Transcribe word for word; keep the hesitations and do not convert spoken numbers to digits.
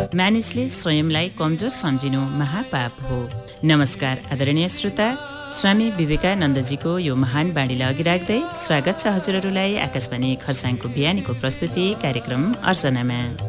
मानिसले स्वयंलाई कमजोर सम्झिनु महापाप हो। नमस्कार आदरणीय श्रोता, स्वामी विवेकानन्दजीको यो महान बाणीलाई अघि राख्दै स्वागत छ हजुरहरूलाई आकाशवाणी खरसाङको बिहानीको प्रस्तुति कार्यक्रम अर्चनामा।